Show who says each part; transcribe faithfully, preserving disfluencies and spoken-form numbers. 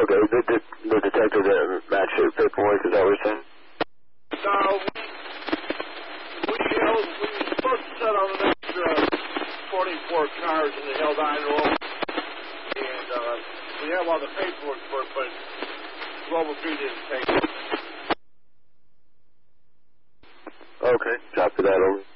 Speaker 1: Okay, the, the, the detective didn't match your paperwork, is that what you're saying?
Speaker 2: No, we held, we were supposed to set on an extra twenty-four cars in the Haldine room, and uh, we have all the paperwork for it, but Global B didn't take it.
Speaker 1: Okay, copy that over.